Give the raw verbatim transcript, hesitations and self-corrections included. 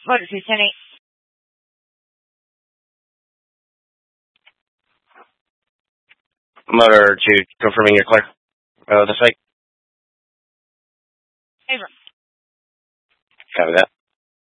Motor two ten eight. Motor two, confirming you're clear. Uh, the site. Favor. Copy that.